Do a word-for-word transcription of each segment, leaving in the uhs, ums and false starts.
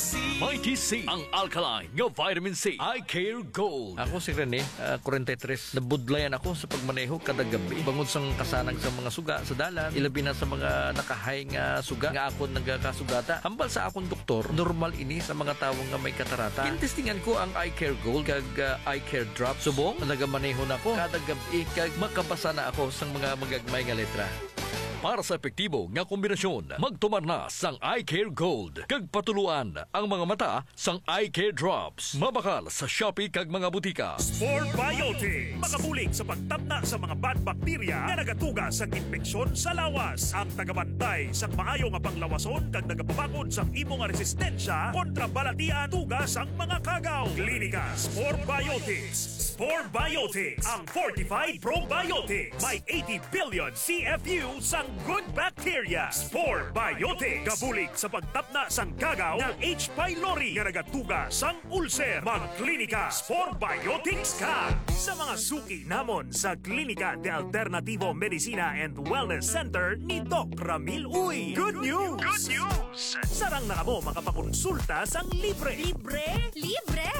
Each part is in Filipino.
Mighty C, ang alkaline nga vitamin C. I Care Gold. Ako si Rene, uh, forty-three. Nabudlayan ako sa pagmaneho kada gabi. Bangod sang kasanang sa mga suga sa dalan, ilabi na sa mga nakahay nga suga nga ako nagkasugata. Hambal sa akong doktor, normal ini sa mga tao nga may katarata. Kintestingan ko ang I Care Gold kag uh, I Care Drop. Subong, nagamaneho na ako kada gabi kag makabasa na ako sang mga magagmay nga letra. Para sa epektibo nga kombinasyon, magtumar na sang I Care Gold. Kag patuluan ang mga mata sang I Care Drops. Mabakal sa Shopee kag mga butika. Sport Biotics, makabulig sa pagtapna sa mga bad bacteria na nagatuga sa infeksyon sa lawas. Ang tagabantay sa maayo nga panglawason kag nagapabakod sa imo nga resistensya kontra balatian tugas ang mga kagaw. Klinika Sport Biotics. Sport Biotics, ang fortified probiotics. May eighty billion C F U sang good bacteria. Sport Biotics, kabulig sa pagtapna sang kagaw ng H. pylori nga nagatuga sang ulcer. Magklinika Sport Biotics ka! Sa mga suki namon sa Klinika de Alternativo Medicina and Wellness Center ni Doc Ramil Uy. Good news! Good news! Sarang na kamo makapakonsulta sang libre. Libre? Libre!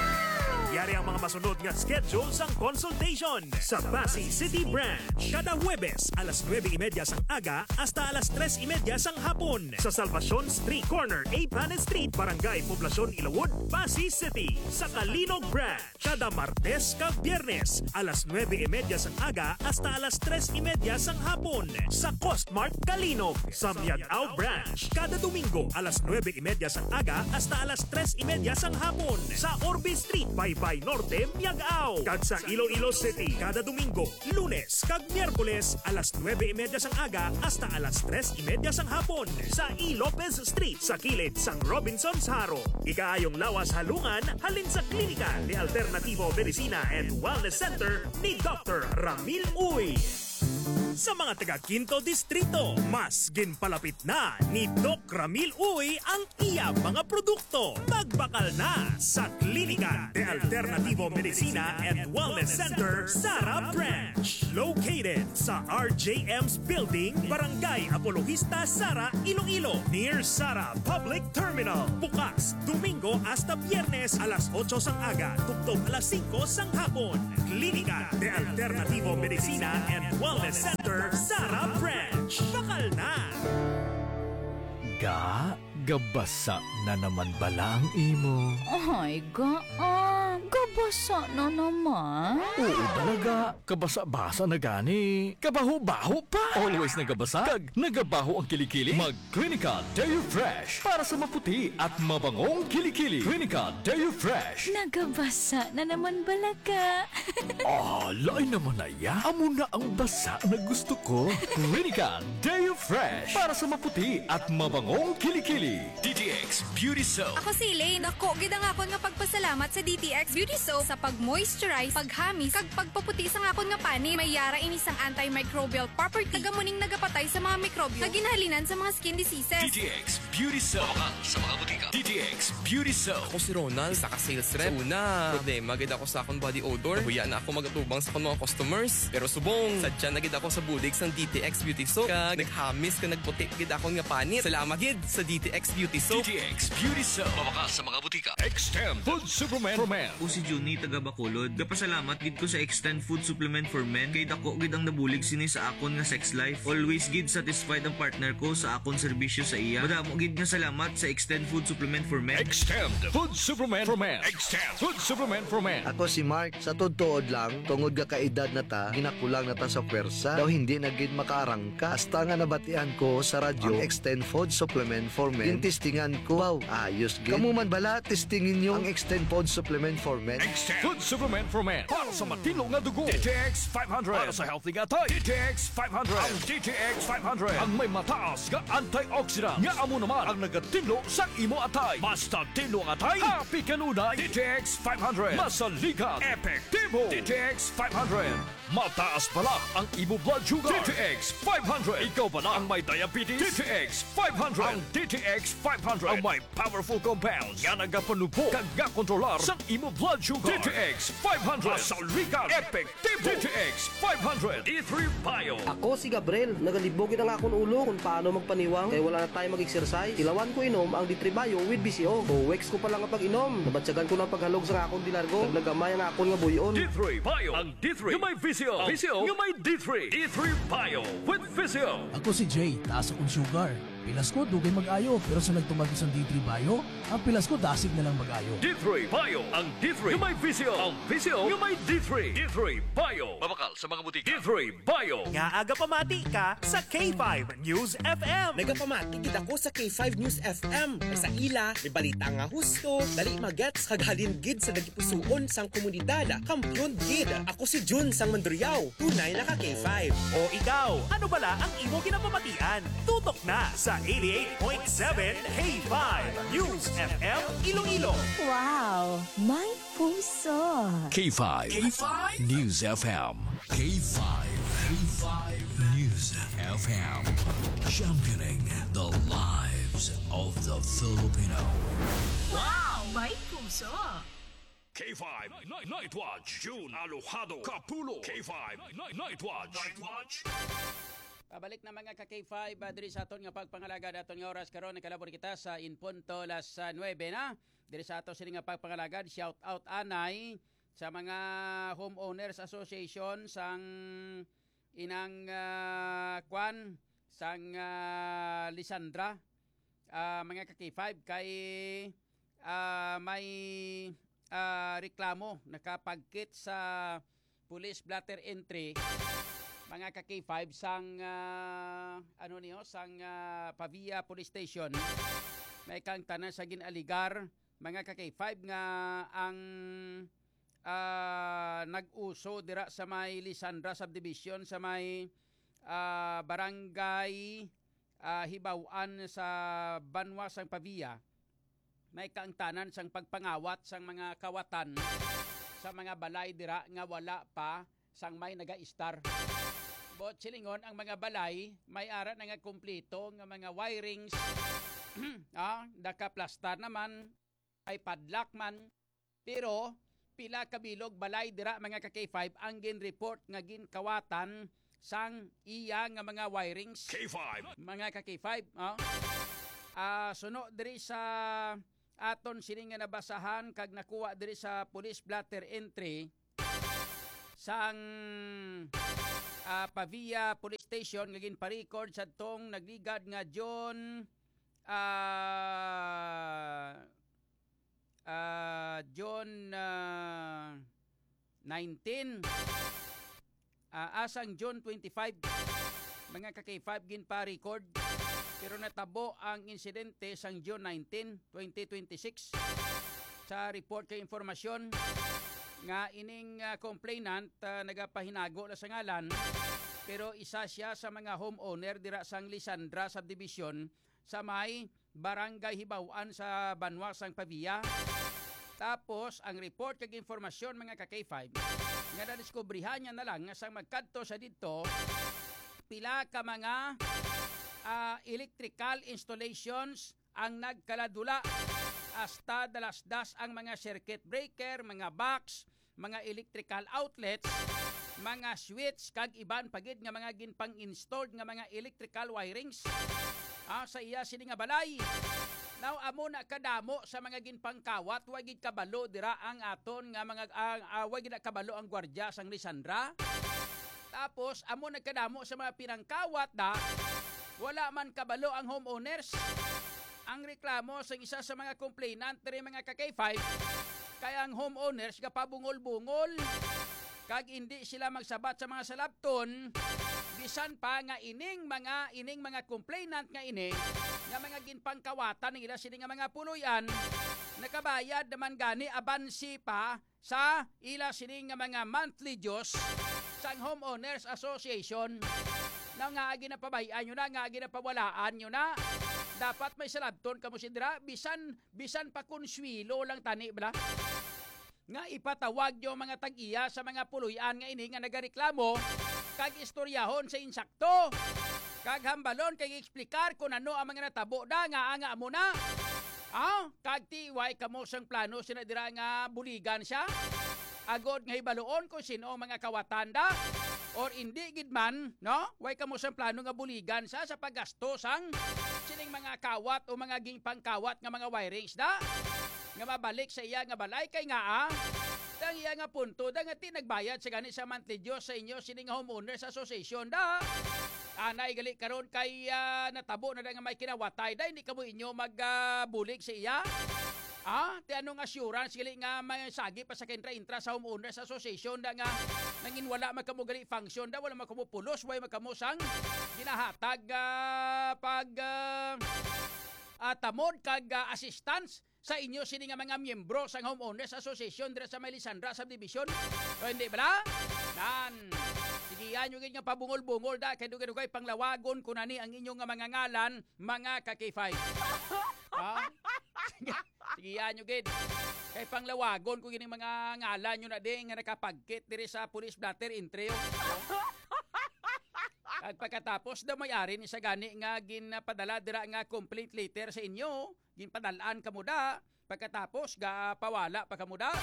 Yari ang mga masunod nga schedule sang consultation sa Pasay City Branch. Kada Huwebes, alas nueve y media sang aga hasta alas tres y media sang hapon. Sa Salvacion Street Corner, A. Panet Street, Barangay Poblacion, Ilawod, Pasay City. Sa Kalinog Branch, kada Martes kag Biyernes, alas nueve y media sang aga hasta alas tres y media sang hapon. Sa Costmart, Kalinog. Sa Miagao Branch, kada Domingo, alas nueve y media sang aga hasta alas tres y media sang hapon. Sa Orbe Street, Baybay Norte, Miagao. Kag sa Iloilo City, kada Domingo, Lunes kag Miyerkules, alas nueve y media sang aga hasta alas tres y media sang hapon. Sa E. Lopez Street, sa kilid sang Robinson's Haro. Ikaayong lawas halungan, halin sa Klinika de Alternativo Medicina and Wellness Center ni Doctor Ramil Uy. Sa mga taga Quinto Distrito, mas ginpalapit na ni Doc Ramil Uy ang iya mga produkto. Magbakal na sa Klinika de Alternativo Medicina and Wellness Center, Sara Branch. Located sa R J M's Building, Barangay Apologista, Sara, Iloilo, near Sara Public Terminal. Bukas, Domingo hasta Biyernes, alas otso sang aga, tugtog alas singko sang hapon. Klinika de Alternativo Medicina and Wellness Center, Sara Branch. Bakal na! Ga, gabasa na naman bala ang imo. Ay, ga, ah, gabasa na naman. Oo talaga, kabasa-basa na gani. Kabaho-baho pa. Always nagabasa, kag nagabaho ang kilikili. Mag-Clinica Deo Fresh para sa maputi at mabangong kilikili. Clinica Deo Fresh. Nagabasa na naman balaga. Ah, lain naman na ya. Amo na ang basa na gusto ko. Clinica Deo Fresh para sa maputi at mabangong kilikili. D T X Beauty Soap. Ako si Elaine. Ako, gid ang akon nga pagpasalamat sa D T X Beauty Soap sa pag-moisturize, paghamis, kag pagpaputi sa akon nga pani. May yara ini sang antimicrobial property. Tagamuning nagapatay sa mga mikrobyo. Kaginhalinan sa mga skin diseases. D T X Beauty Soap. Mabakal sa mga butika. D T X Beauty Soap. Ako si Ronald, isa ka sales rep. Sa una, problema gid ako sa akong body odor. Nahuya na ako magatubang sa akong mga customers. Pero subong, sadya na gid ako sa bulig sang D T X Beauty Soap. Kag naghamis ka nagputi gid akong nga panit. Salamat gid sa D T X Beauty Soap. D T X Beauty Soap. Mabakal sa mga butika. Extend Food Supplement for Men. O si Juni taga Bacolod. Kapasalamat gid ko sa Extend Food Supplement for Men. Kay dako gid ang nabulig sini sa akon nga sex life. Always gid satisfied ang partner ko sa akon serbisyo sa iya. Madamo gid nga salamat sa Extend Food Supplement for Men. Extend Food Supplement for Men. Extend Food Supplement for Men. Ako si Mark, sa totoo lang, tungod ga kaedad na ta, ginakulang na ta sa pwersa, daw hindi na gid makaarangka. Hasta nga nabatian ko sa radyo, ang Extend Food Supplement for Men. Testingan ko, wow, ayos gid. Kamu man bala, testingin nyo ang Extend Food Supplement for Men. Extend Food Supplement for Men. Para sa matino nga dugo. D T X five hundred. Para sa healthy nga tay. D T X five hundred. Ang D T X five hundred. Ang may mataas nga antioxidant. Nga amo naman ang nagatinlo sa imo atay. Basta tinlo ang atay, happy kanunay. D T X five hundred. Masaligat. Epektibo. D T X five hundred. Mataas pala ang imo blood sugar. D T X five hundred. Ikaw pala ang may diabetes. D T X five hundred. Ang D T X five hundred ang may powerful compounds nga nagapanupo kag kontrolar sa imo blood sugar. D T X five hundred. Masaligat. Epektibo. D T X five hundred. D three Bio. Ako si Gabriel. Nagalibogin ang akong ulo kung paano magpaniwang kaya wala na tayo mag-exercise. Ilawan ko inom ang D three Bio with B C O. ko. Buwex ko pa lang ang pag-inom. Nabatsagan ko ng paghalog sa akong dilargo. Naglagamay ang akong nga buyon. D three Bio. Ang D three nga may Visio. Visio nga may D three. D three Bio with Visio. Ako si Jay, taas akong sugar. Pilas ko, dugay mag-ayo. Pero sa nagtumag sa D three Bio, ang pilas ko dasig na lang mag-ayo. D three Bio. Ang D three nga may Visio. Ang Visio nga may D three. D three Bio. Mabakal sa mga butika. D three Bio. Nga aga pamati ka sa K five News F M. Nagapamati gid ako sa K five News F M. Ay sa ila, may balita nga husto, dali magets kag halin gid sa nagipusuon sang komunidad. Kampiyon gid. Ako si Jun sang Mandurriao. Tunay na ka K five. O ikaw, ano bala ang imo kinapamatian? Tutok na sa eighty-eight point seven K five News F M Iloilo. Wow, may puso. K five. K five News F M. K five. K five News F M. Championing the lives of the Filipino. Wow, may puso. K five Night, Night Watch. June Alojado Capulo. K five Night, Night Watch. Night Watch. Pabalik na mga ka-K five uh, diri sa aton nga pagpangalaga daton nga oras karon nakalabor kita sa in punto las uh, nuwebe na diri sa ato sini nga pagpangalagad. Shout out anay sa mga homeowners association sang inang uh, kwan sang uh, Lisandra, uh, mga ka-K five kay uh, may uh, reklamo nakapagkit sa police blatter entry mga ka-K five sang uh, ano niyo sang uh, Pavia Police Station. May kang tanan sa ginaligar mga ka-K five nga ang uh, nag-uso dira sa may Lisandra Subdivision sa may uh, barangay uh, Hibawan sa Banwa sang Pavia. May kang tanan sang pagpangawat sang mga kawatan sa mga balay dira nga wala pa sang may naga-star. Bot silingon ang mga balay, may ara na nga kumpleto nga mga wirings, ah, nakaplastar naman, ay padlock man. Pero pila kabilog balay dira mga ka-K five ang gin-report nga ginkawatan sang iya nga mga wirings. K five. Mga ka-K five, ah. Ah, suno diri sa aton sini nga nabasahan kag nakuha diri sa police blatter entry sang uh, Pavia Police Station nga ginpa-record sa tong nagligad nga John uh, uh, John uh, nineteen uh, asang John twenty-five mga ka-K five ginpa-record pero natabo ang insidente sang June nineteenth, twenty twenty-six sa report kay informasyon nga ining uh, complainant uh, nagapahinago na sa ngalan pero isa siya sa mga homeowner dira sang Lisandra Subdivision sa may barangay Hibawan sa Banwa sang Pavia. Tapos ang report kag informasyon mga ka-K five nga nadiskubrihan niya na lang nga sang magkadto sa didto pila ka mga uh, electrical installations ang nagkaladula. Hasta dalasdas ang mga circuit breaker, mga box, mga electrical outlets, mga switch, kag iban pagid nga mga ginpang-installed nga mga electrical wirings ah, sa iya sini nga balay. Now amo na kadamo sa mga ginpangkawat, wagid kabalo dira ang aton nga mga uh, uh, wagid na kabalo ang gwardiya sang Lisandra. Tapos amo na kadamo sa mga pinangkawat da, wala man kabalo ang homeowners. Ang reklamo sa isa sa mga complainant diri mga ka-K five kaya ang homeowners kapabungol-bungol kag hindi sila magsabat sa mga salabton bisan pa nga ining mga ining mga complainant nga ini nga mga ginpangkawatan ng ila sini nga mga puloyan nakabayad naman gani abansi pa sa ila sini nga mga monthly dues sang homeowners association na nga agi na pabayaan nyo na nga agi na pawalaan nyo na. Dapat may salabton kamo sidra bisan bisan pa konswilo lang tani bala nga ipatawag yo mga tag-iya sa mga puloy-an nga ini nga nagareklamo kag istoryahon sa insakto kag hambalon kag eksplikar kung ano ang mga natabo da nga anga mo na ah kag tiway kamo sang plano sina dira nga buligan siya agod nga hibaloon kung sino ang mga kawatan da or hindi gid man no way kamo sang plano nga buligan sa sa paggasto sang sining mga kawat o mga gingpang kawat nga mga wirings da nga mabalik sa iya nga balay kay nga ah dang iya nga punto da nga ti nagbayad sa gani sa monthly dues sa inyo sining homeowners association da anay gali karon kay uh, natabo na da nga may kinawatay da hindi kamo inyo magbulig uh, sa iya. Ah, ti anong assurance gali nga may sagi pa sa kintra-intra sa homeowners association da nga nangin wala magkamo gali function da wala magkamo pulos way magkamo sang ginahatag uh, pag uh, uh, tamod kag uh, assistance sa inyo sini nga mga miyembro sang homeowners association dira sa Melisandra subdivision. O hindi bala? Nan. Sigiyan nyo nga pabungol-bungol da kay dugay-dugay panglawagon kunani ang inyong nga mga ngalan mga ka-K five. Ha? Sigiyan nyo gid. Kay panglawagon ko gini mga ngalan nyo na din nga nakapagkit diri sa police blatter entry. At pagkatapos da may-ari ni sa gani nga ginpadala dira nga complaint letter sa inyo, ginpadalaan kamo da, pagkatapos ga pawala pa kamo da.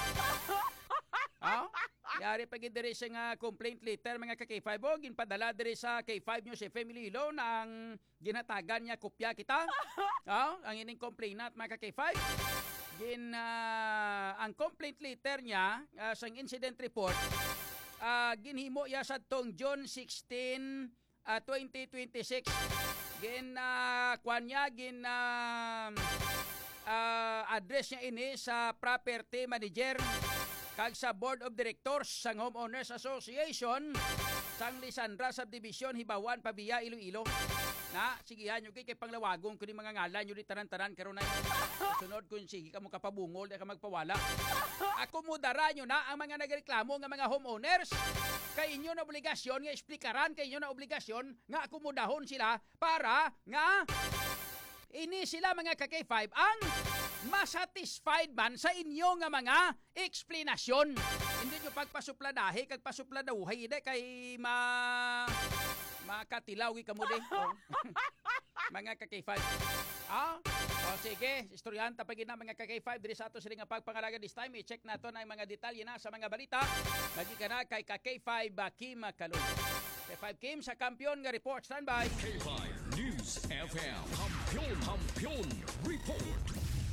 Ha? Yari pag diri sa nga complaint letter mga ka-K five o ginpadala diri sa K five News F M Iloilo nang ginatagan niya kopya kita. Ha? Ang ining complainant mga ka-K five. Gin uh, ang complaint letter niya uh, sang incident report uh, ginhimo ya sa tong June sixteen Uh, twenty twenty-six gin uh, kwan niya gin uh, uh, address niya ini sa property manager kag sa board of directors sang homeowners association sang Lisandra subdivision Hibawan Pabia Iloilo na sigihan nyo kay kay panglawagong kuning mga ngalan nyo di tanan-tanan karon na sunod kun sige kamo kapabungol di ka magpawala akomodara nyo na ang mga nagreklamo nga mga homeowners kay inyo na obligasyon nga explikaran kay inyo na obligasyon nga akomodahon sila para nga ini sila mga ka-K five ang masatisfied man sa inyo nga mga eksplanasyon. Hindi nyo pagpasupladahe kag pasupladahuhay ide kay ma makatilawi ka mo din. Oh. Mga ka-K five. Ah? O sige, istoryahan tapagin na mga ka-K five diri sa ato sila nga pagpangalaga this time. I-check nato na ang mga detalye na sa mga balita. Lagi ka na kay ka-K five Kim Kalun. K five Kim sa kampiyon nga report. Standby. K five News F M. Kampiyon, kampiyon report.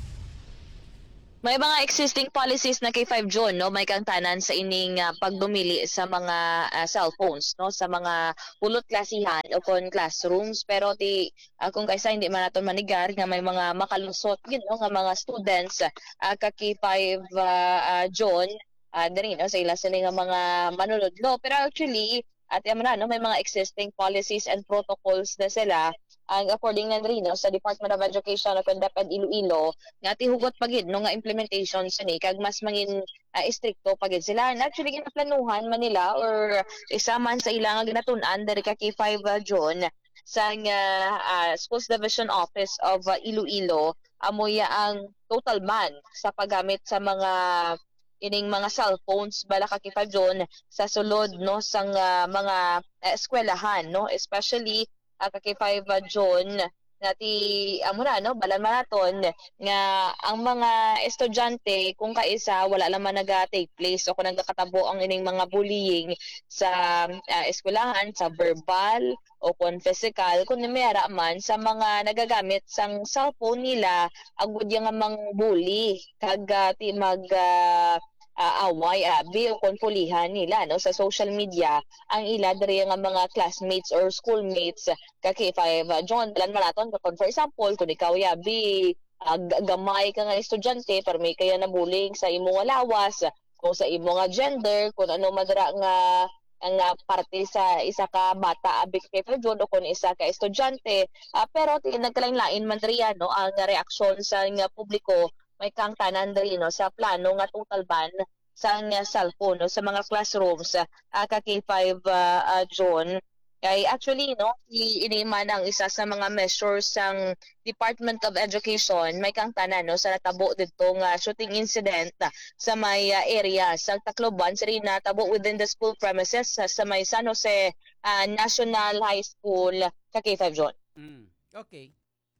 May mga existing policies na K five John, no, may kang tanan sa ining uh, pagdumili sa mga uh, cellphones, no, sa mga pulot klasihan o kon classrooms, pero ti uh, kung kaysa hindi man naton manigar nga may mga makalusot gid, no, nga mga students uh, ka K five uh, uh, John uh, diri, no, sa ila sila nga mga manunodlo, pero actually at yaman na, no, may mga existing policies and protocols na sila ang according na rin, no, sa Department of Education of DepEd Iloilo nga tihugot pagid no nga implementation sa ni kag mas mangin uh, istrikto pagid sila. And actually ginaplanuhan man nila or isa man sa ilang ginatun-an diri ka K five uh, John sa uh, uh, Schools Division Office of uh, Iloilo amoya ang total ban sa paggamit sa mga ining mga cellphones bala ka K five John sa sulod no sang uh, mga uh, eskwelahan, no, especially uh, ka K five uh, John nati amo na, no, balan maraton nga ang mga estudyante kung kaisa wala naman naga-take place o kung nagkatabo ang ining mga bullying sa uh, eskwelahan sa verbal o kung physical kung mayara man sa mga nagagamit sang cellphone nila agud yang mang bully kag uh, ti mag uh, Uh, away abi o konpulihan nila, no, sa social media ang ila diri nga mga classmates or schoolmates ka K five uh, John dalan maraton kapag for example kung ikaw yabi uh, gamay ka nga estudyante pero may kaya na bullying sa imong lawas kung sa imong nga gender kung ano madara nga ang uh, parte sa isa ka bata abi K five John o kung isa ka estudyante uh, pero nagkalain-lain man riya, no, ang reaksyon sa nga publiko may kang tanan dali, no, sa plano nga total ban sa uh, cellphone, no, sa mga classrooms uh, ka K five uh, uh, John. Kay actually, no, iniman ang isa sa mga measures sang Department of Education may kang tanan, no, sa natabo dito nga shooting incident uh, sa may uh, area sa Tacloban sa rin natabo within the school premises uh, sa may San Jose uh, National High School ka K five John. Mm, okay.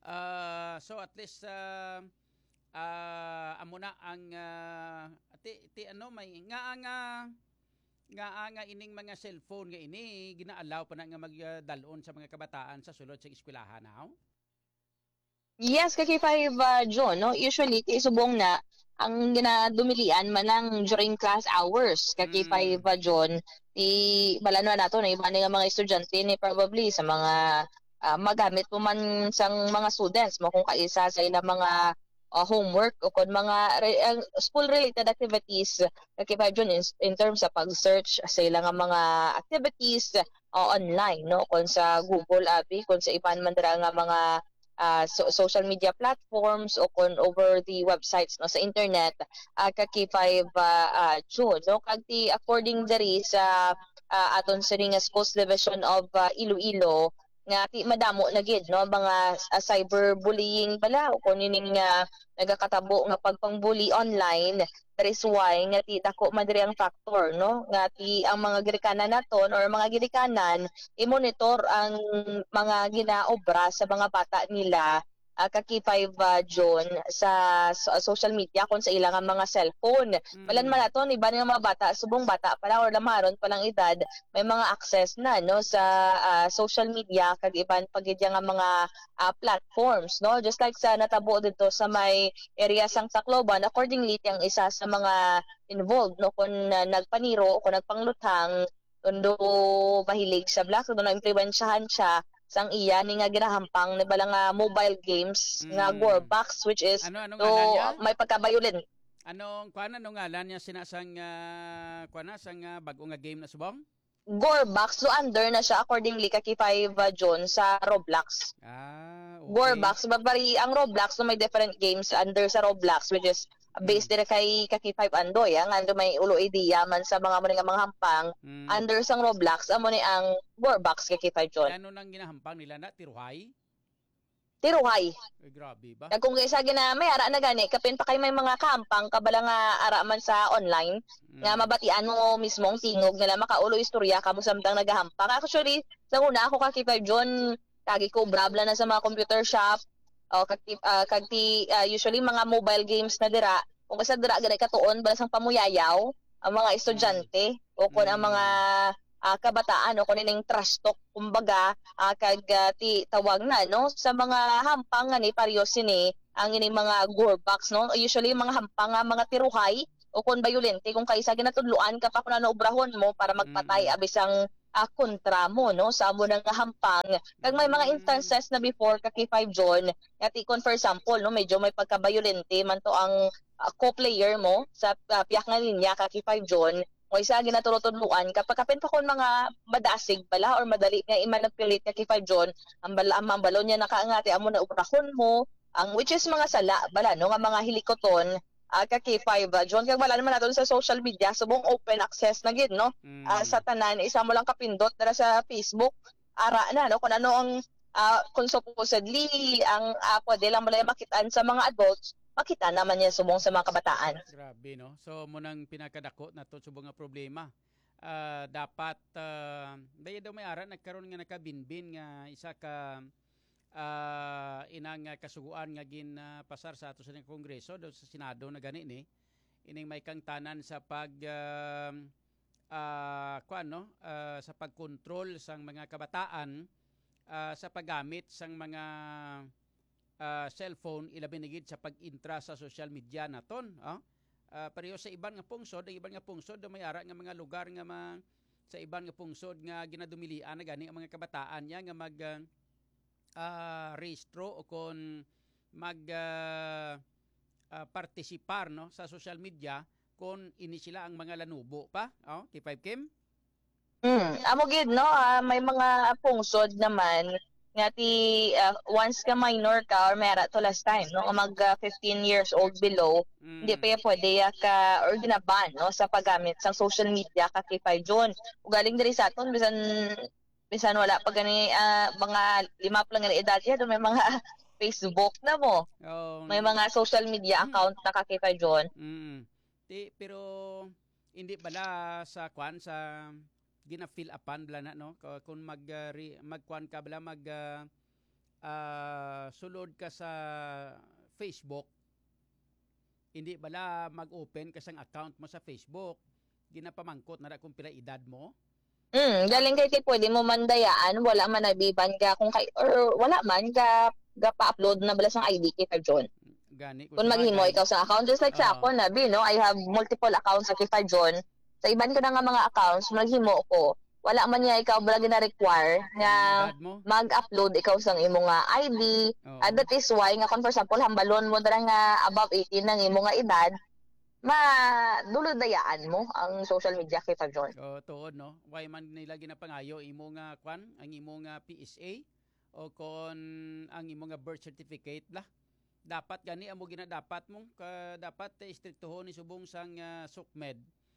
Uh, so at least uh, uh, amo na ang uh, ti, ti ano may nga nga nga nga ining mga cellphone nga ini ginaalaw pa na nga magdalon sa mga kabataan sa sulod sa eskwelahan now. Yes, kay five uh, John, no? Usually, ti subong na, ang ginadumilian man lang during class hours. Kay five uh, John, ti balano na nato na iba nga mga estudyante ni probably sa mga uh, magamit mo man sang mga students mo kung kaisa sa ilang mga uh, homework o kung mga re- uh, school-related activities kay five John in, in terms sa pag-search sa ilang mga activities uh, online, no? Kung sa Google, abi, kung sa iban man dira nga mga Uh, so, social media platforms o kung over the websites no sa internet uh, kay five uh, uh, June no kagti according diri sa uh, aton sa nga Schools Division of uh, Iloilo nga ti madamo na gid no mga uh, cyberbullying bala o kung ining nga uh, nagakatabo nga pagpangbully online. That is why nga ti dako man diri ang factor no nga ti ang mga girikanan naton or mga girikanan i-monitor ang mga ginaobra sa mga bata nila uh, kaki five uh, June sa, sa social media kung sa ilang mga cellphone. Mm. Balan man naton iba nga mga bata subong bata pa lang or lamaron pa lang edad may mga access na no sa uh, social media kag iban pagidya nga mga uh, platforms no just like sa natabo dito sa may area sang Tacloban accordingly ang isa sa mga involved no kung uh, nagpaniro o kung nagpangluthang kundo mahilig sa black so na impluwensyahan siya sang iya ni nga ginahampang ni bala nga mobile games mm. nga Gorebox which is ano, ano so may pagkabayolin. Anong kuan anong ngalan niya sinasang uh, kuan na sang uh, bago nga game na subong? Gorebox so under na siya accordingly kay five uh, John sa Roblox. Ah, okay. Gorebox babari ang Roblox so may different games under sa Roblox which is based dire kay kaki five Andoy ang ando may ulo idea man sa mga mo nga mga hampang mm. under sang Roblox amo ni ang Gorebox kay five John. Ano nang ginahampang nila na tiruhay? Tiruhay. Ay, grabe ba? Kag kung isa gina may ara na gani kapin pa kay may mga kampang kabala nga ara man sa online mm. nga mabatian mo mismo ang tingog nila makaulo istorya kamo samtang nagahampang. Actually sa una ako kaki five John tagi ko brabla na sa mga computer shop. O kag uh, kag ti uh, usually mga mobile games na dira kung isa dira ganay katuon balasang pamuyayaw ang mga estudyante o kun ang mga uh, kabataan o kun ining trash talk kumbaga uh, kag uh, ti tawag na no sa mga hampang nga ni pareho sini ang ining mga Gorebox no usually mga hampang nga mga tiruhay o kun bayolente kung kaysa ginatudluan ka pa kun ano obrahon mo para magpatay mm. abisang uh, kontra mo no sa amo nang hampang kag may mga instances na before kaki five John yati kon for example no medyo may pagkabayolente man to ang uh, co-player mo sa uh, piyak nga linya kaki five John o isa ginatulotudluan kapag kapin pa kon mga madasig bala or madali nga i-manipulate kaki five John ang bala ang balon niya nakaangati amo na ubrahon mo ang which is mga sala bala no nga mga hilikoton uh, kaki five uh, John kag wala naman naton sa social media subong open access na gid no mm. uh, sa tanan isa mo lang kapindot dara sa Facebook ara na no kun ano ang uh, kung supposedly ang uh, pwede lang malay makitaan sa mga adults makita naman niya subong sa mga kabataan. Grabe no so mo nang pinakadako na to subong nga problema uh, dapat uh, dayo daw may ara nagkaroon nga nakabinbin nga isa ka uh, inang uh, kasuguan nga gin uh, pasar sa ato sa Kongreso do sa Senado na gani ni ining may kang tanan sa pag uh, uh, kuan no uh, sa pagkontrol sang mga kabataan uh, sa paggamit sang mga uh, cellphone ilabi na gid sa pag-intra sa social media naton oh? uh, pareho sa iban nga pungsod ang iban nga pungsod do may ara nga mga lugar nga ma, sa iban nga pungsod nga ginadumilian na gani ang mga kabataan niya nga mag uh, uh, rehistro o kon mag uh, uh, partisipar no sa social media kung ini sila ang mga lanubo pa oh K five Kim. Mm, amo gid no uh, may mga pungsod naman nga ti uh, once ka minor ka or mera to last time no mag uh, fifteen years old below mm. hindi pa pwede ka or ginaban no sa paggamit sa social media ka K five John ug galing diri sa aton bisan bisan wala pa gani uh, mga lima pa lang nga edad ya do may mga Facebook na mo oh, may mga social media account mm. na ka K five John mm. Ti, pero hindi bala sa kwan sa gina-fill upan bala na no kung mag uh, re, magkuan ka bala mag uh, uh, sulod ka sa Facebook hindi bala mag-open ka sang account mo sa Facebook ginapamangkot na kung pila edad mo. Mm, galing kay kay pwede mo mandayaan wala man nabiban ka kung kay or wala man ka gapa-upload na bala sang I D kay five John. Gani Kung maghimo ikaw sa account, just like sa Oo. ako na, Bi, no? I have multiple accounts sa kay five John. Sa iban ko na nga mga accounts, maghimo ko. Wala man niya ikaw bala gina-require nga mag-upload ikaw sang imo nga I D. Uh, that is why nga kung for example hambalon mo dara nga above eighteen ng imo nga edad, madulodayaan mo ang social media kay five John. Oh, tuod no. Why man nila ginapangayo imo nga kwan, ang imo nga P S A o kon ang imo nga birth certificate lah. Dapat gani amo ginadapat mo ka dapat istriktuhon ni subong sang uh, SOCMED.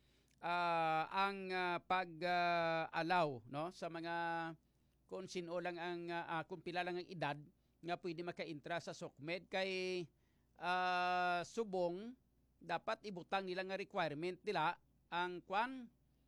Uh, ang uh, pag-allow uh, no sa mga kung sino lang ang uh, kung pila lang ang edad nga pwede maka-intra sa SOCMED kay uh, subong dapat ibutang nila nga requirement nila ang kwan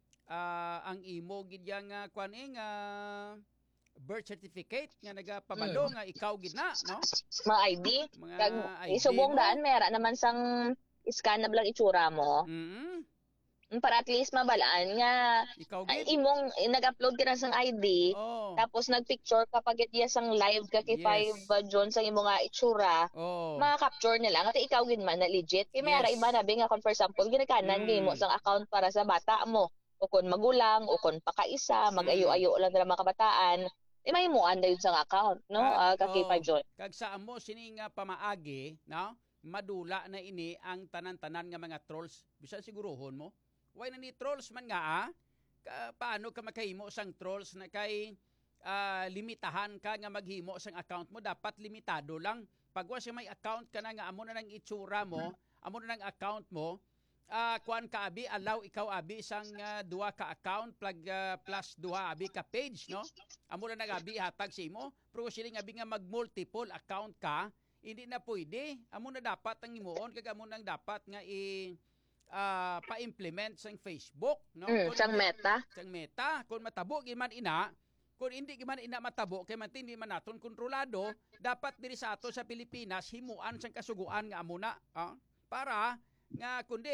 uh, ang imo gid nga kwan ing uh, birth certificate nga nagapabalo mm. nga ikaw gid na no mga I D mga kag isubong daan mera naman sang scannable lang itsura mo. Mm-hmm. Para at least mabalaan nga ay, imong eh, nag-upload ka na sang I D oh. tapos nag-picture kapag iya sang live ka kay five yes. uh, John sang imong nga itsura oh. maka-capture nila nga ikaw gid man na legit kay mayara yes. iba na bi nga kon for example ginakanan mm. mo sang account para sa bata mo o kon magulang o kon pakaisa mag-ayo-ayo lang dira mga kabataan eh may mo anda yun sang account no uh, ka kay five John kag sa amo sini nga pamaagi no madula na ini ang tanan-tanan nga mga trolls bisan sigurohon mo. Why na ni trolls man nga ah? Ka, paano ka makahimo sang trolls na kay uh, limitahan ka nga maghimo sang account mo dapat limitado lang. Pag wa siya may account ka na nga amo na nang itsura mo, amo na nang account mo, uh, kuan ka abi allow ikaw abi sang uh, duha ka account plug uh, plus duha abi ka page no. Amo na nang abi hatag si mo, pero sila nga abi nga mag multiple account ka, hindi na pwede. Amo na dapat ang imuon kag amo nang dapat nga i Uh, pa-implement sang Facebook no mm, sang meta sang meta kung matabo giman ina kung hindi giman ina matabo kay man hindi man naton kontrolado dapat diri sa ato sa Pilipinas himuan sang kasuguan nga amuna uh, para nga kundi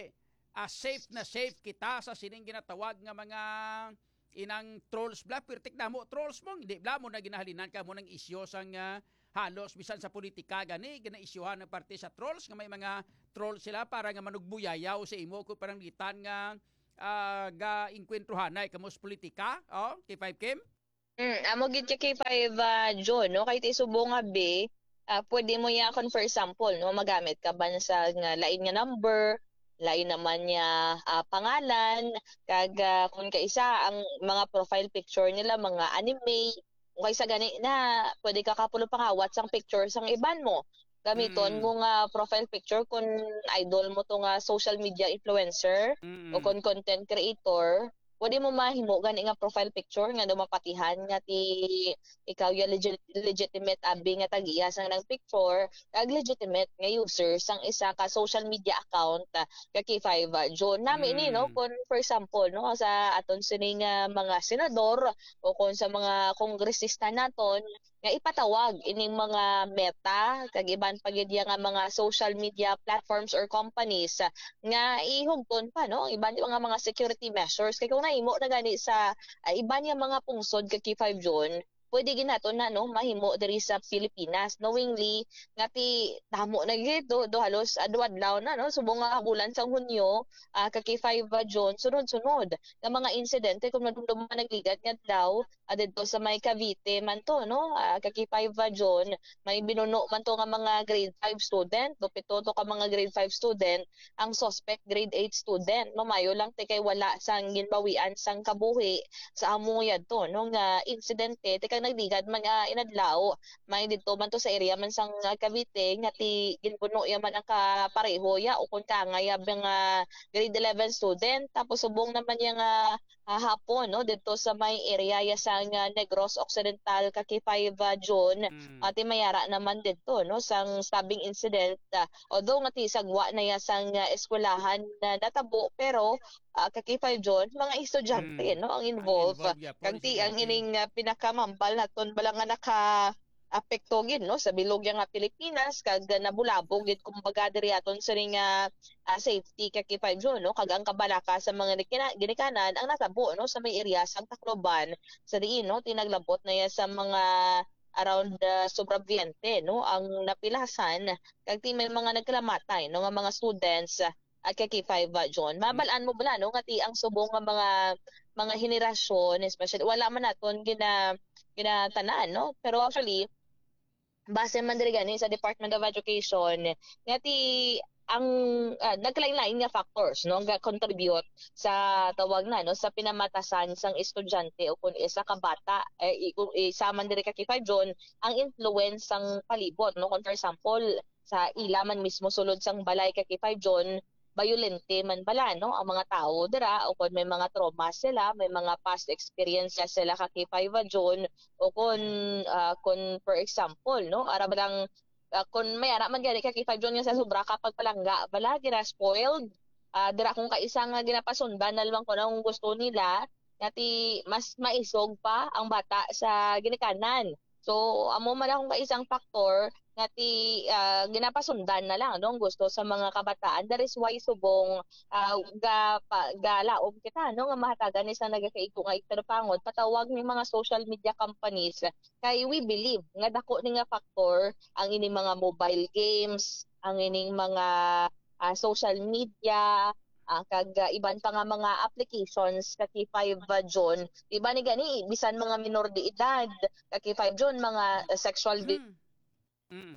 uh, safe na safe kita sa sining ginatawag nga mga inang trolls bla pertik na mo trolls mo hindi bla mo na ginahalinan ka mo ng isyu sang uh, halos bisan sa politika gani gina-isyuhan ng parte sa trolls nga may mga trolls sila para nga manugbuyayaw sa imo ko parang litan nga uh, ga inkwentrohanay kamos politika oh kay five Kim mm amo gid kay five uh, John no kay ti subong nga be uh, pwede mo ya kon for example no magamit ka ba sa nga lain nga number lain naman niya uh, pangalan kag uh, kung kaisa ang mga profile picture nila mga anime kung kaysa gani na pwede ka kapulo pangawat sang picture sang iban mo gamiton mm. mo nga profile picture kung idol mo to nga social media influencer mm-hmm. o kung content creator pwede mo mahimo gani nga profile picture nga dumapatihan nga ti ikaw ya legit, legitimate abi nga tagiya sang nang picture kag legitimate nga user sang isa ka social media account uh, ka kay five uh, John nami mm. ni no kung for example no sa aton sining uh, mga senador o kung sa mga kongresista naton nga ipatawag ining mga meta kag iban pagidya nga mga social media platforms or companies uh, nga ihugton pa no iban nga mga security measures kay kung nahimo na gani sa uh, iban nga mga pungsod kag kay five John pwede ginaton na no mahimo diri sa Pilipinas knowingly nga ti damo na gid do, do halos adlaw na no subong nga bulan sa Hunyo uh, kag kay five uh, John sunod-sunod nga mga insidente kung madumdum man nagligat nga daw uh, didto sa may Cavite man to no uh, kag kay five uh, John may binuno man to nga mga grade five student do pito to ka mga grade five student ang suspect grade eight student mamayo lang ti kay wala sang ginbawian sang kabuhi sa amo yadto no nga insidente ti nagdigad man nga inadlaw may dito man to sa area man sang uh, Cavite nga ti ginpuno yaman ang kapareho ya o kun ka nga yab nga grade eleven student tapos subong naman yang uh, uh, hapon no dito sa may area ya sang uh, Negros Occidental ka kay five uh, John mm. at uh, mayara naman dito no sang stabbing incident uh, although nga ti sagwa na ya sang uh, eskwelahan na natabo pero uh, ka kay five John mga estudyante mm. no ang involved kag ti ang ining uh, pinakamambal naton bala nga naka apekto gid no sa bilog nga Pilipinas kag nabulabog gid kumbaga diri aton sa ring uh, uh, safety kag kay five John no kag ang kabalaka sa mga ginikanan ang natabo no sa may area sang Tacloban sa diin no tinaglabot na ya sa mga around uh, Sobraviente no ang napilasan kag ti may mga nagkalamatay no nga mga students uh, at kay K five uh, John. Mabalaan mo bala no nga ti ang subong nga mga mga henerasyon especially wala man naton gina ginatanan no pero actually base man diri gani sa Department of Education nga ti ang uh, nagkalain-lain nga factors no nga contribute sa tawag na no sa pinamatasan sang estudyante o kun isa ka bata eh, isa man diri ka K five John ang influence sang palibot no kun for example sa ila man mismo sulod sang balay ka K five John violente man bala no ang mga tao dira o kun may mga trauma sila may mga past experiences sila ka K five John o kun uh, kun for example no ara lang uh, kun may ara man gani ka K five John nga sa sobra kapag palangga bala gira spoiled uh, dira kung kaisa nga ginapasundan na lang ko na kung gusto nila ngati mas maisog pa ang bata sa ginikanan. So amo man akong kaisang factor ngati uh, ginapasundan na lang no gusto sa mga kabataan. That is why subong uh, ga pa, galaom kita no nga mahatagan ni sa nagakaiko nga itarpangod patawag ni mga social media companies kay we believe nga dako ni nga factor ang ining mga mobile games, ang ining mga uh, social media Uh, kag uh, iban pa nga mga applications ka K five uh, John iba ni gani bisan mga minor de edad ka K five John mga uh, sexual mm. Mm.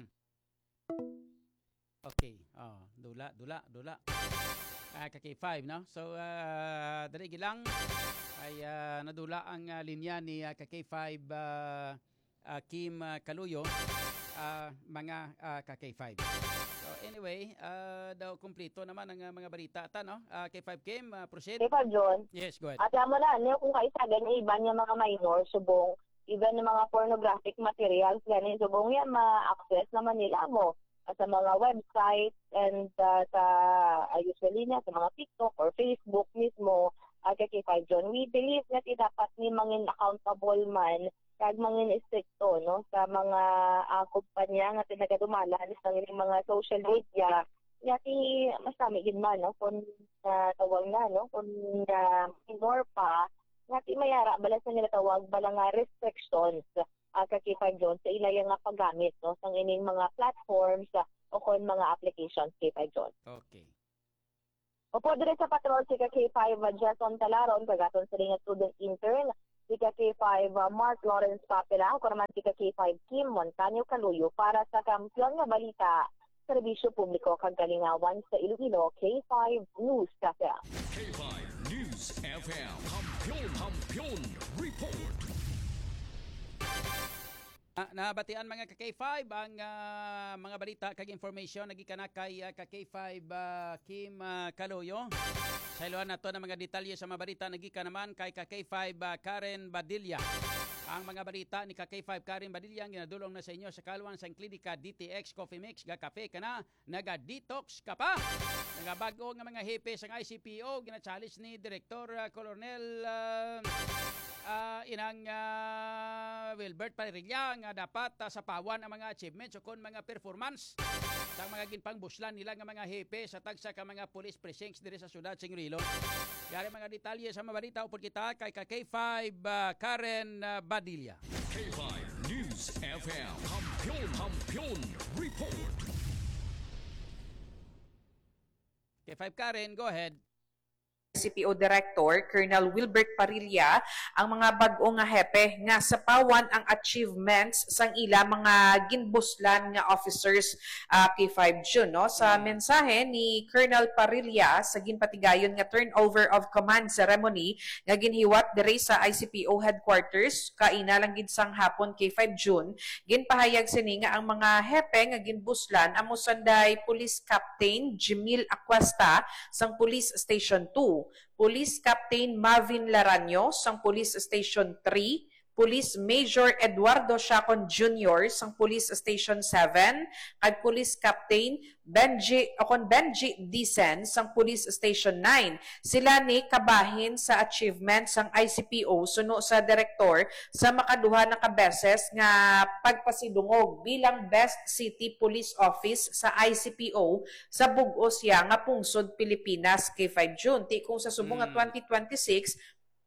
Okay oh dula dula dula uh, ka K five no so uh, dali gilang ay uh, nadula ang uh, linya ni uh, ka K five uh, uh, Kim uh, Kaluyo uh, mga uh, ka K five. So anyway, uh, daw kumpleto naman ang uh, mga balita ta no. Uh, K five Kim, uh, proceed. K five John. Yes, go ahead. At mo na niyo kung kaisagan iba niya mga minor subong even ng mga pornographic materials gani subong yan ma-access naman nila mo sa mga websites and uh, sa uh, usually na sa mga TikTok or Facebook mismo uh, kay K five John. We believe that dapat ni mangin accountable man kag mangin istrikto no sa mga uh, kumpanya nga tinagadumalan sa mga social media yati masami gid man no kun uh, tawag na no kun uh, minor pa yati mayara bala sa nila tawag bala nga restrictions uh, kay K five John sa ila nga paggamit no sang ining mga platforms uh, o kun mga applications K five John. Okay. Opo dire sa patrol si K five uh, Jason Talaron kagaton sa ring student intern si K five uh, Mark Lawrence Papela, kurman si K five Kim Montaño Kaluyo para sa Kampiyon nga Balita, Serbisyo Publiko kag Kalingawan sa Iloilo, K five News F M. K five News F M, Kampiyon, Kampiyon Report. Uh, nabatian mga ka K five ang uh, mga balita kag information nagikana kay uh, ka K five uh, Kim uh, Kaluyo. Sa iluhan na to ng mga detalye sa mga balita nagika naman kay ka K five uh, Karen Badilla. Ang mga balita ni ka K five Karen Badilla ang ginadulong na sa inyo sa kalwan sa klinika D T X Coffee Mix ga kape kana naga-detox ka pa. Nagabago nga mga hepe sa I C P O gina-challenge ni Director uh, Colonel uh, Uh, inang uh, Wilbert Parilla nga dapat uh, sapawan ang mga achievements o kon mga performance sa mga ginpangbuslan nila nga mga hepe sa tagsa ka mga police precincts diri sa syudad sa Iloilo. Yari mga detalye sa mga balita upod kita kay ka K five uh, Karen uh, Badilla. K five News F M, Kampiyon, Kampiyon Report. K five Karen, go ahead. C P O Director Colonel Wilbert Parilla ang mga bag-o nga hepe nga sapawan ang achievements sang ila mga ginbuslan nga officers uh, K five June no sa mensahe ni Colonel Parilla sa ginpatigayon nga turnover of command ceremony nga ginhiwat diri sa I C P O headquarters kaina lang gid sang hapon K five June ginpahayag sini nga ang mga hepe nga ginbuslan amo sanday Police Captain Jimil Acuesta sang Police Station two, Police Captain Marvin Laranyo sang Police Station three, Police Major Eduardo Chacon Junior sang Police Station seven, at Police Captain Benji okon Benji Dicen sang Police Station nine. Sila ni kabahin sa achievement sang I C P O suno sa direktor sa makaduha na ka beses nga pagpasidungog bilang Best City Police Office sa I C P O sa bug-o siya nga pungsod Pilipinas K five June. Ti kung sa subong nga twenty twenty-six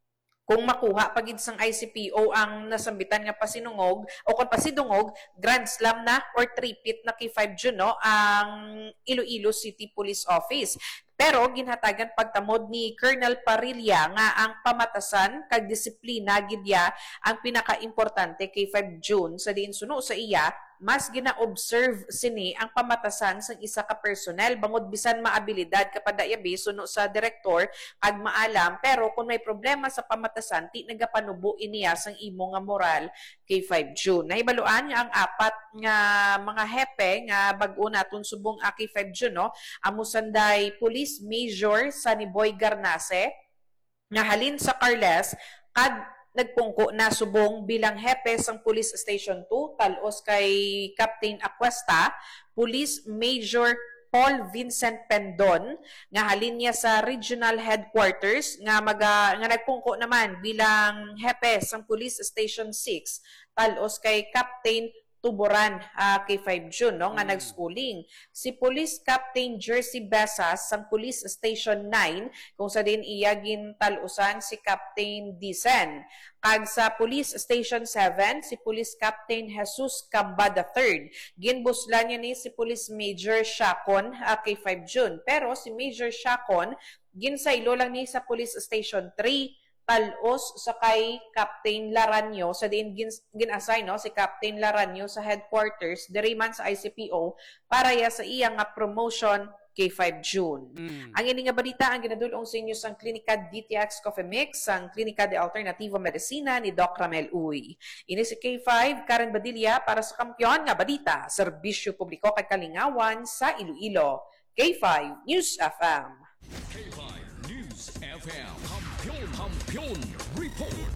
kung makuha pagid sang I C P O ang nasambitan nga pasinungog o kung pasidungog, Grand Slam na or three-peat na kay five June no, ang Iloilo City Police Office. Pero ginhatagan pagtamod ni Colonel Parilla nga ang pamatasan kag disiplina gidya ang pinaka-importante kay five June sa diin suno sa iya, mas gina-observe sini ang pamatasan sa isa ka personnel bangod bisan maabilidad kapada yabi suno sa direktor kag maalam, pero kung may problema sa pamatasan ti nagapanubo iniya sang imo nga moral kay five June. Nahibaluan nga ang apat nga mga hepe nga bag-o naton subong a kay five June no, amo sanday Police Major Saniboy Garnase nga halin sa Carles kag nagpungko na subong bilang hepe sang Police Station two talos kay Captain Aquesta, Police Major Paul Vincent Pendon nga halin niya sa Regional Headquarters nga maga nga nagpungko naman bilang hepe sang Police Station six talos kay Captain Tuboran uh, kay five June no nga mm. nag-schooling. Si Police Captain Jersey Besas sang Police Station nine kung sa din iya gintalusan si Captain Dicen. Kag sa Police Station seven si Police Captain Jesus Camba the third. Ginbuslan niya ni si Police Major Shacon uh, kay five June. Pero si Major Shacon ginsaylo lang ni sa Police Station three talos sa kay Captain Laranyo sa din gin, gin-assign no si Captain Laranyo sa headquarters diri man sa I C P O para ya sa iya nga promotion kay five June. Mm. Ang ini nga balita ang ginadulong sa inyo sang Klinika D T X Coffee Mix, sang Klinika de Alternativo Medicina ni Doc Ramel Uy. Ini si K five Karen Badilla para sa Kampiyon nga balita, serbisyo publiko kay kalingawan sa Iloilo. K five News F M. K five News F M. Kampiyon, Kampiyon Report.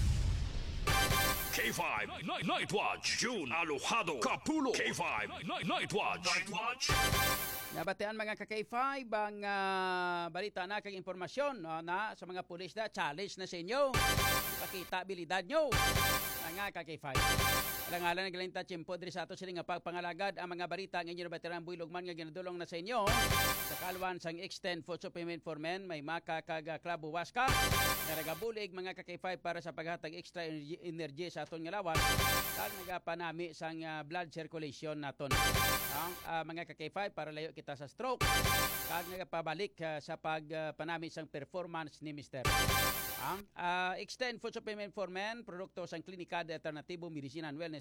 K five Night, Night Watch. June Alojado Capulo. K five Night, Night Watch. Night Watch. Nabatean mga ka K five ang uh, balita na kag impormasyon no, na sa mga pulis na challenge na sa inyo. Ipakita abilidad nyo mga ka K five. Alangalan ng galinta tiyempo diri sa ato sila nga pagpangalagad ang mga balita ng inyo na veteran builogman nga ginadulong na sa inyo. Sa kalwan sang Extend Food Supplement for Men may maka kag Club Huasca nga nagabulig mga ka K five para sa paghatag extra energy, energy sa aton nga lawas kag nagapanami sang uh, blood circulation naton. Ang uh, mga ka K five para layo kita sa stroke kag nagapabalik uh, sa pagpanami uh, sang performance ni Mister Ang uh, Extend Food Supplement for Men produkto sang Klinika de Alternativo Medicina and Wellness